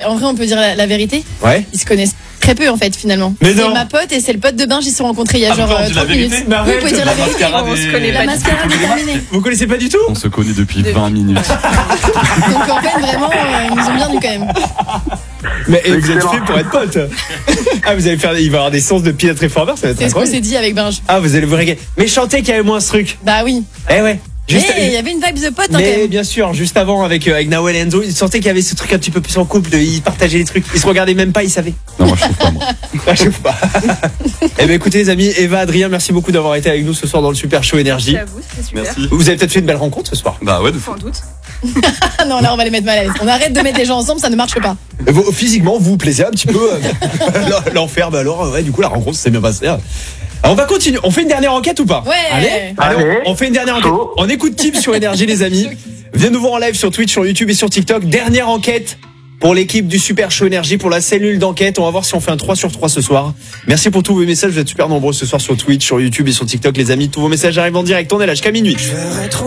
en vrai, on peut dire la vérité. Ouais. Ils se connaissent très peu en fait finalement. Mais c'est non. ma pote et c'est le pote de Binge, ils se sont rencontrés il y a genre on dit la 30 minutes. vérité. Mais Oui, vous pouvez dire la vérité. mascarade On se est- connaît. La mascarade est terminée. Vous connaissez pas du tout? On se connaît depuis 20 minutes. Donc en fait, vraiment, ils nous ont bien nu quand même. Mais et vous êtes Excellent. fait pour être pote. Ah, vous allez faire, il va y avoir des séances de Peanut Reformer, ça va être C'est ce qu'on incroyable. s'est dit avec Binge. Ah, vous allez vous régaler. Mais chantez qu'il y avait moins ce truc. Bah oui. Eh ouais. Juste, Mais il y avait une vibe de pote hein, quand mais même. bien sûr, juste avant avec Nawel et Enzo, ils sentaient qu'il y avait ce truc un petit peu plus en couple, ils partageaient les trucs, ils se regardaient même pas, ils savaient. Non, moi je trouve pas, moi. Ah, je sais pas. Eh ben écoutez les amis, Eva, Adrien, merci beaucoup d'avoir été avec nous ce soir dans le Super Show Énergie. À vous, c'était super. Merci. Vous avez peut-être fait une belle rencontre ce soir. Bah ouais, de fou. Sans doute. Ah non, là on va les mettre mal à l'aise. On arrête de mettre les gens ensemble, ça ne marche pas. Physiquement, vous vous plaisez un petit peu. L'enfer, bah alors, ouais, du coup, la rencontre s'est bien passée. Alors, on va continuer. On fait une dernière enquête ou pas? Ouais. Allez, Allez. on fait une dernière enquête. Chaud. On écoute Tips sur Énergie, les amis. Viens nous voir en live sur Twitch, sur YouTube et sur TikTok. Dernière enquête pour l'équipe du Super Show Énergie, pour la cellule d'enquête. On va voir si on fait un 3 sur 3 ce soir. Merci pour tous vos messages. Vous êtes super nombreux ce soir sur Twitch, sur YouTube et sur TikTok, les amis. Tous vos messages arrivent en direct. On est là jusqu'à minuit.